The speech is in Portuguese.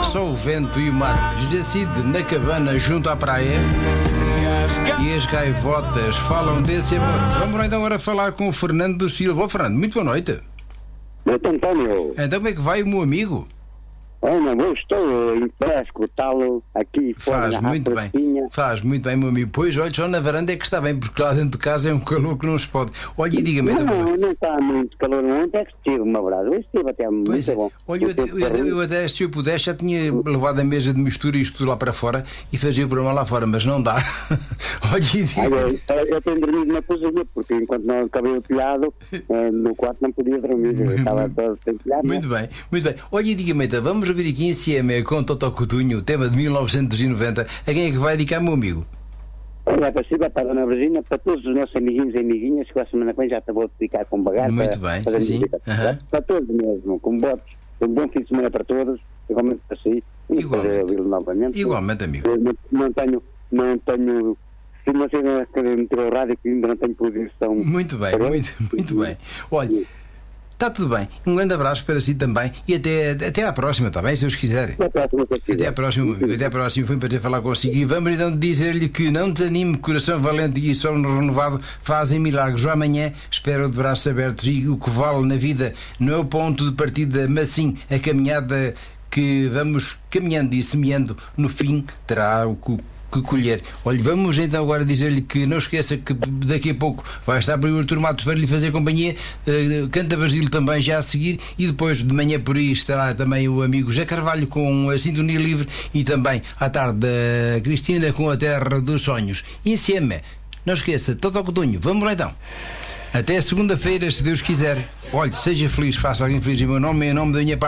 só o vento e o mar. José Cid na cabana junto à praia. E as gaivotas falam desse amor. Vamos lá então agora falar com o Fernando Silva. Oh, Fernando, muito boa noite. Muito António. Então como é que vai o meu amigo? Olha, eu estou em pé a escutá-lo aqui fora. Faz muito bem. Faz muito bem, meu amigo. Pois, olha, só na varanda é que está bem, porque lá dentro de casa é um calor que não se pode. Olha, e diga-me. Não está muito calor. Ontem é que estive uma verdade. Hoje estive até muito bom. Olha, eu até, se eu pudesse, já tinha levado a mesa de mistura e isto tudo lá para fora e fazia o programa lá fora, mas não dá. Olha, e diga-me. Eu tenho dormido na cozinha, porque enquanto não acabei o telhado, no quarto não podia dormir. Eu estava todo sem telhado. Muito bem, muito bem. Olha, e diga-me, então, vamos ouvir aqui em CM com Totó Coutinho, tema de 1990. A quem é que vai dedicar, meu amigo? Olha, para cima, para a Dona Virgínia, para todos os nossos amiguinhos e amiguinhas, que a semana que vem já te vou dedicar com bagagem. Muito bem, sim. Para todos mesmo, com votos. Um bom fim de semana para todos, igualmente para si. Igualmente. Igualmente, amigo. Não tenho, se não sei meter o rádio, que ainda não tenho posição. Muito bem, muito bem. Olha, está tudo bem. Um grande abraço para si também e até à próxima, está bem, se Deus quiser. Até à próxima, meu amigo. Até à próxima. Foi um prazer falar consigo. E vamos então dizer-lhe que não desanime, coração valente e sono renovado fazem milagres. O amanhã espero de braços abertos e o que vale na vida não é o ponto de partida, mas sim a caminhada que vamos caminhando e semeando. No fim terá o que colher. Olha, vamos então agora dizer-lhe que não esqueça que daqui a pouco vai estar por aí o Artur Matos para lhe fazer companhia, Canta Basílio também já a seguir, e depois de manhã por aí estará também o amigo José Carvalho com a Sintonia Livre e também à tarde a Cristina com a Terra dos Sonhos. E em cima, não esqueça, Totó Coutinho, vamos lá então. Até segunda-feira, se Deus quiser. Olha, seja feliz, faça alguém feliz em meu nome, em nome da minha parte.